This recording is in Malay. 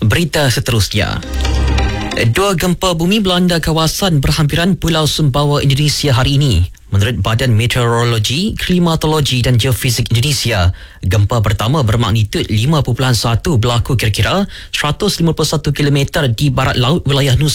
Berita seterusnya. Dua gempa bumi melanda kawasan berhampiran Pulau Sumbawa, Indonesia hari ini. Menurut Badan Meteorologi, Klimatologi dan Geofisik Indonesia, gempa pertama bermagnitud 5.1 berlaku kira-kira 151 km di barat laut wilayah Nusa